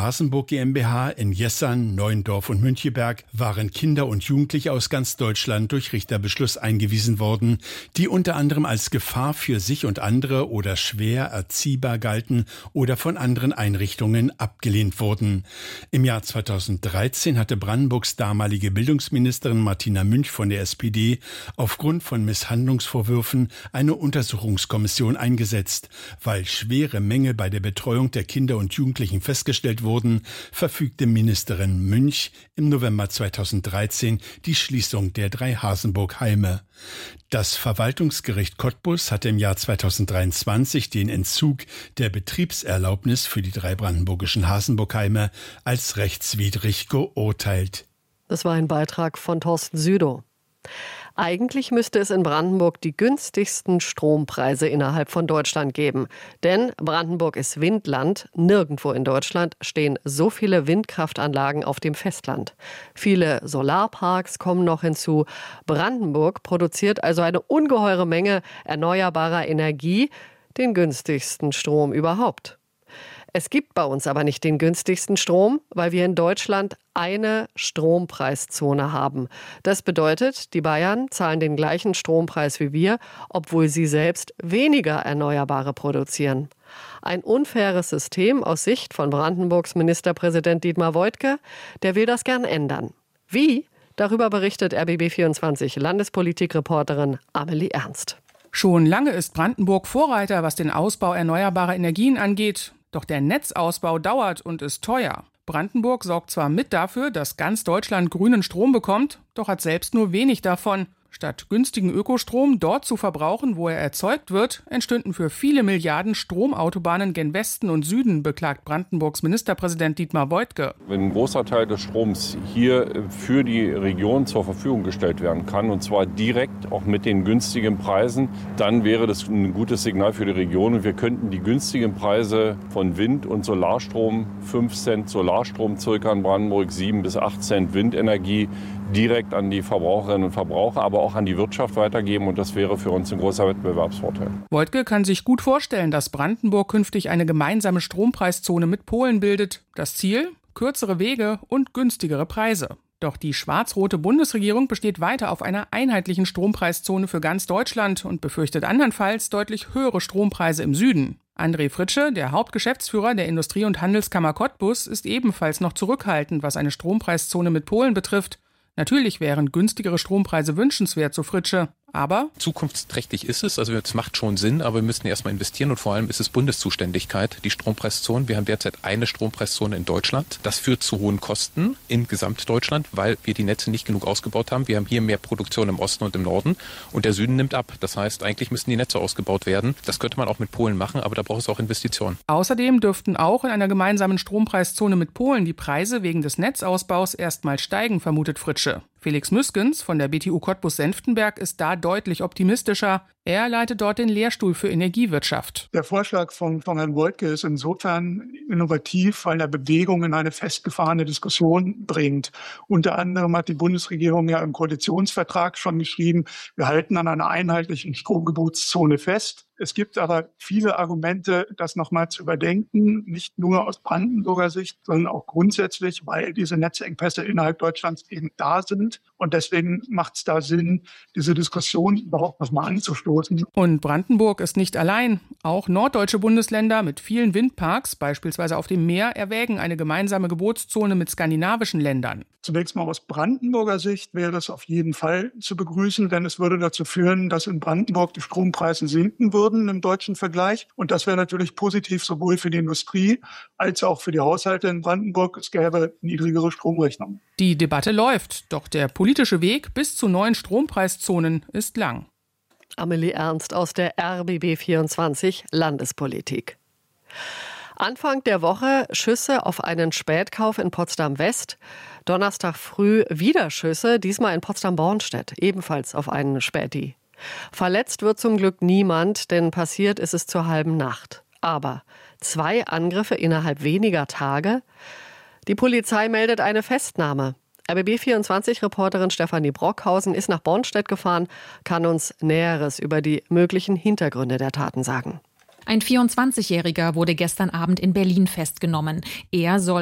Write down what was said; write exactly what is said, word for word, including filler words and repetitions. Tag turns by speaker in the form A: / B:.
A: Hasenburg GmbH in Jessern, Neuendorf und Müncheberg waren Kinder und Jugendliche aus ganz Deutschland durch Richterbeschluss eingewiesen worden, die unter anderem als Gefahr für sich und andere oder schwer erziehbar galten oder von anderen Einrichtungen abgelehnt wurden. Im Jahr zweitausenddreizehn hatte Brandenburgs damalige Bildungsministerin Martina Münch von der S P D aufgrund von Misshandlungsvorwürfen eine Untersuchungskommission eingesetzt. Weil schwere Mängel bei der Betreuung der Kinder und Jugendlichen festgestellt wurden, verfügte Ministerin Münch im November zweitausenddreizehn die Schließung der drei Hasenburg-Heime. Das Verwaltungsgericht Cottbus hatte im Jahr zweitausenddreiundzwanzig den Entzug der Betriebserlaubnis für die drei brandenburgischen Hasenburg-Heime als rechtswidrig geurteilt.
B: Das war ein Beitrag von Thorsten Südow. Eigentlich müsste es in Brandenburg die günstigsten Strompreise innerhalb von Deutschland geben. Denn Brandenburg ist Windland. Nirgendwo in Deutschland stehen so viele Windkraftanlagen auf dem Festland. Viele Solarparks kommen noch hinzu. Brandenburg produziert also eine ungeheure Menge erneuerbarer Energie, den günstigsten Strom überhaupt. Es gibt bei uns aber nicht den günstigsten Strom, weil wir in Deutschland eine Strompreiszone haben. Das bedeutet, die Bayern zahlen den gleichen Strompreis wie wir, obwohl sie selbst weniger Erneuerbare produzieren. Ein unfaires System aus Sicht von Brandenburgs Ministerpräsident Dietmar Woidke, der will das gern ändern. Wie? Darüber berichtet R B B vierundzwanzig Landespolitikreporterin Amelie Ernst.
C: Schon lange ist Brandenburg Vorreiter, was den Ausbau erneuerbarer Energien angeht. Doch der Netzausbau dauert und ist teuer. Brandenburg sorgt zwar mit dafür, dass ganz Deutschland grünen Strom bekommt, doch hat selbst nur wenig davon. Statt günstigen Ökostrom dort zu verbrauchen, wo er erzeugt wird, entstünden für viele Milliarden Stromautobahnen gen Westen und Süden, beklagt Brandenburgs Ministerpräsident Dietmar Woidke.
D: Wenn ein großer Teil des Stroms hier für die Region zur Verfügung gestellt werden kann, und zwar direkt auch mit den günstigen Preisen, dann wäre das ein gutes Signal für die Region. Und wir könnten die günstigen Preise von Wind- und Solarstrom, fünf Cent Solarstrom circa in Brandenburg, sieben bis acht Cent Windenergie, direkt an die Verbraucherinnen und Verbraucher, aber auch an die Wirtschaft weitergeben. Und das wäre für uns ein großer Wettbewerbsvorteil.
C: Woidke kann sich gut vorstellen, dass Brandenburg künftig eine gemeinsame Strompreiszone mit Polen bildet. Das Ziel? Kürzere Wege und günstigere Preise. Doch die schwarz-rote Bundesregierung besteht weiter auf einer einheitlichen Strompreiszone für ganz Deutschland und befürchtet andernfalls deutlich höhere Strompreise im Süden. André Fritsche, der Hauptgeschäftsführer der Industrie- und Handelskammer Cottbus, ist ebenfalls noch zurückhaltend, was eine Strompreiszone mit Polen betrifft. Natürlich wären günstigere Strompreise wünschenswert, so Fritsche. Aber
E: zukunftsträchtig ist es, also es macht schon Sinn, aber wir müssen erstmal investieren und vor allem ist es Bundeszuständigkeit, die Strompreiszone. Wir haben derzeit eine Strompreiszone in Deutschland. Das führt zu hohen Kosten in Gesamtdeutschland, weil wir die Netze nicht genug ausgebaut haben. Wir haben hier mehr Produktion im Osten und im Norden und der Süden nimmt ab. Das heißt, eigentlich müssten die Netze ausgebaut werden. Das könnte man auch mit Polen machen, aber da braucht es auch Investitionen.
C: Außerdem dürften auch in einer gemeinsamen Strompreiszone mit Polen die Preise wegen des Netzausbaus erstmal steigen, vermutet Fritsche. Felix Müskens von der B T U Cottbus-Senftenberg ist da deutlich optimistischer. Er leitet dort den Lehrstuhl für Energiewirtschaft.
F: Der Vorschlag von, von Herrn Woidke ist insofern innovativ, weil er Bewegung in eine festgefahrene Diskussion bringt. Unter anderem hat die Bundesregierung ja im Koalitionsvertrag schon geschrieben, wir halten an einer einheitlichen Stromgebotszone fest. Es gibt aber viele Argumente, das nochmal zu überdenken, nicht nur aus Brandenburger Sicht, sondern auch grundsätzlich, weil diese Netzengpässe innerhalb Deutschlands eben da sind. Und deswegen macht es da Sinn, diese Diskussion überhaupt nochmal anzustoßen.
C: Und Brandenburg ist nicht allein. Auch norddeutsche Bundesländer mit vielen Windparks, beispielsweise auf dem Meer, erwägen eine gemeinsame Gebotszone mit skandinavischen Ländern.
F: Zunächst mal aus Brandenburger Sicht wäre es auf jeden Fall zu begrüßen, denn es würde dazu führen, dass in Brandenburg die Strompreise sinken würden im deutschen Vergleich. Und das wäre natürlich positiv sowohl für die Industrie als auch für die Haushalte in Brandenburg. Es gäbe niedrigere Stromrechnungen.
C: Die Debatte läuft, doch der politische Weg bis zu neuen Strompreiszonen ist lang.
B: Amelie Ernst aus der R B B vierundzwanzig Landespolitik. Anfang der Woche Schüsse auf einen Spätkauf in Potsdam-West. Donnerstag früh wieder Schüsse, diesmal in Potsdam-Bornstedt, ebenfalls auf einen Späti. Verletzt wird zum Glück niemand, denn passiert ist es zur halben Nacht. Aber zwei Angriffe innerhalb weniger Tage? Die Polizei meldet eine Festnahme. R B B vierundzwanzig-Reporterin Stefanie Brockhausen ist nach Bornstedt gefahren, kann uns Näheres über die möglichen Hintergründe der Taten sagen.
G: Ein vierundzwanzigjähriger wurde gestern Abend in Berlin festgenommen. Er soll